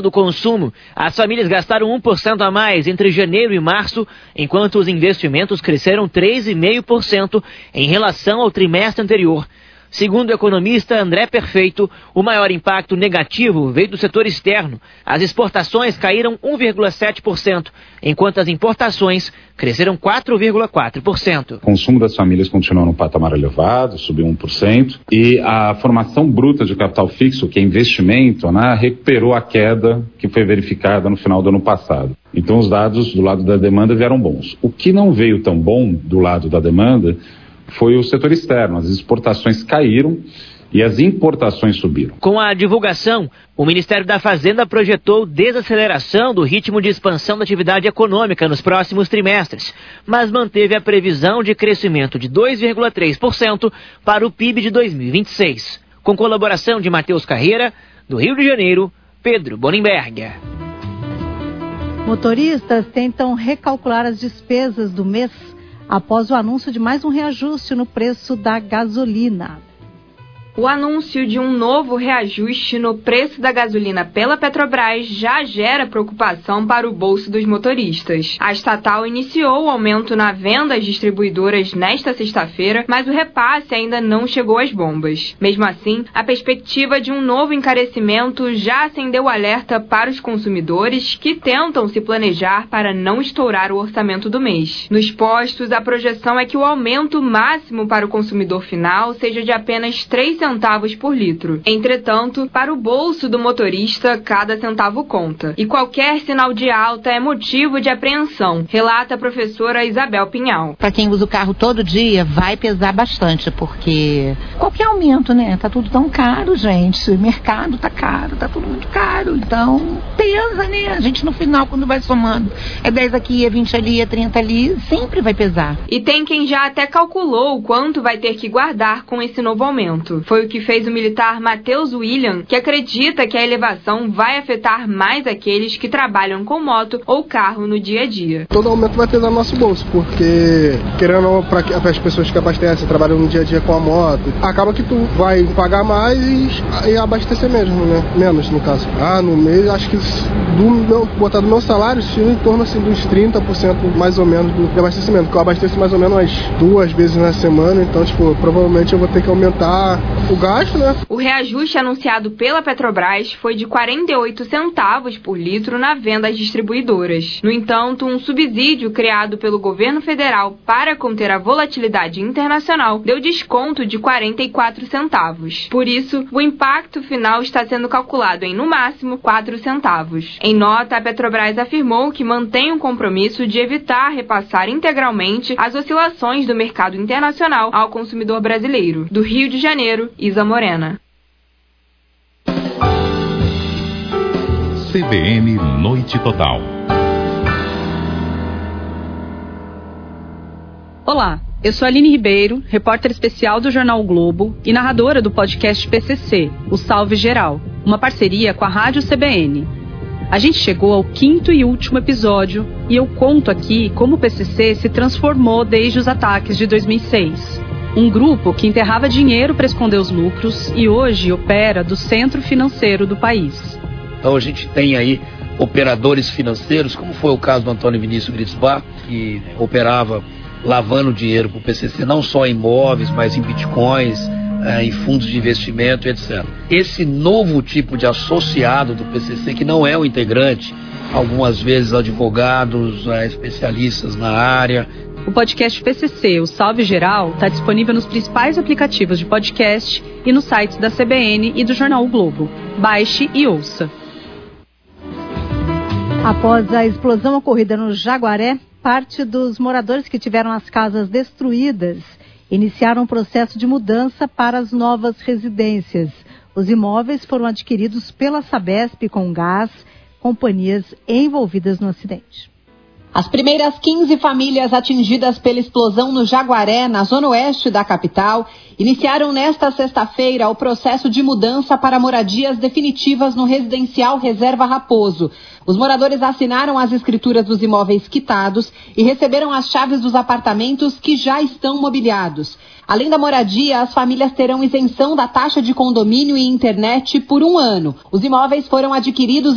do consumo, as famílias gastaram 1% a mais entre janeiro e março, enquanto os investimentos cresceram 3,5% em relação ao trimestre anterior. Segundo o economista André Perfeito, o maior impacto negativo veio do setor externo. As exportações caíram 1,7%, enquanto as importações cresceram 4,4%. O consumo das famílias continuou num patamar elevado, subiu 1%, e a formação bruta de capital fixo, que é investimento, recuperou a queda que foi verificada no final do ano passado. Então os dados do lado da demanda vieram bons. O que não veio tão bom do lado da demanda foi o setor externo. As exportações caíram e as importações subiram. Com a divulgação, o Ministério da Fazenda projetou desaceleração do ritmo de expansão da atividade econômica nos próximos trimestres, mas manteve a previsão de crescimento de 2,3% para o PIB de 2026. Com colaboração de Matheus Carreira, do Rio de Janeiro, Pedro Bonenberger. Motoristas tentam recalcular as despesas do mês após o anúncio de mais um reajuste no preço da gasolina. O anúncio de um novo reajuste no preço da gasolina pela Petrobras já gera preocupação para o bolso dos motoristas. A estatal iniciou o aumento na venda às distribuidoras nesta sexta-feira, mas o repasse ainda não chegou às bombas. Mesmo assim, a perspectiva de um novo encarecimento já acendeu alerta para os consumidores que tentam se planejar para não estourar o orçamento do mês. Nos postos, a projeção é que o aumento máximo para o consumidor final seja de apenas 3 centavos por litro. Entretanto, para o bolso do motorista, cada centavo conta. E qualquer sinal de alta é motivo de apreensão, relata a professora Isabel Pinhal. Para quem usa o carro todo dia, vai pesar bastante, porque qualquer aumento, Tá tudo tão caro, gente. O mercado tá caro, tá tudo muito caro. Então, pesa, A gente no final, quando vai somando, é 10 aqui, é 20 ali, é 30 ali, sempre vai pesar. E tem quem já até calculou o quanto vai ter que guardar com esse novo aumento. Foi o que fez o militar Matheus William, que acredita que a elevação vai afetar mais aqueles que trabalham com moto ou carro no dia a dia. Todo aumento vai pesar no nosso bolso, porque, querendo ou não, para as pessoas que abastecem, trabalham no dia a dia com a moto, acaba que tu vai pagar mais e abastecer menos, no caso. No mês, acho que botar do meu salário, em torno assim, dos 30% mais ou menos do abastecimento, porque eu abasteço mais ou menos umas 2 vezes na semana, então, provavelmente eu vou ter que aumentar o gasto, O reajuste anunciado pela Petrobras foi de 48 centavos por litro na venda às distribuidoras. No entanto, um subsídio criado pelo governo federal para conter a volatilidade internacional deu desconto de 44 centavos. Por isso, o impacto final está sendo calculado em, no máximo, 4 centavos. Em nota, a Petrobras afirmou que mantém um compromisso de evitar repassar integralmente as oscilações do mercado internacional ao consumidor brasileiro. Do Rio de Janeiro, Isa Morena. CBN Noite Total. Olá, eu sou Aline Ribeiro, repórter especial do Jornal o Globo e narradora do podcast PCC, o Salve Geral, uma parceria com a Rádio CBN. A gente chegou ao 5º e último episódio e eu conto aqui como o PCC se transformou desde os ataques de 2006. Um grupo que enterrava dinheiro para esconder os lucros e hoje opera do centro financeiro do país. Então a gente tem aí operadores financeiros, como foi o caso do Antônio Vinícius Gritzbach, que operava lavando dinheiro para o PCC, não só em imóveis, mas em bitcoins, em fundos de investimento, etc. Esse novo tipo de associado do PCC, que não é o integrante, algumas vezes advogados, especialistas na área. O podcast PCC, o Salve Geral, está disponível nos principais aplicativos de podcast e nos sites da CBN e do Jornal o Globo. Baixe e ouça. Após a explosão ocorrida no Jaguaré, parte dos moradores que tiveram as casas destruídas iniciaram um processo de mudança para as novas residências. Os imóveis foram adquiridos pela Sabesp com gás, companhias envolvidas no acidente. As primeiras 15 famílias atingidas pela explosão no Jaguaré, na zona oeste da capital, iniciaram nesta sexta-feira o processo de mudança para moradias definitivas no residencial Reserva Raposo. Os moradores assinaram as escrituras dos imóveis quitados e receberam as chaves dos apartamentos que já estão mobiliados. Além da moradia, as famílias terão isenção da taxa de condomínio e internet por 1 ano. Os imóveis foram adquiridos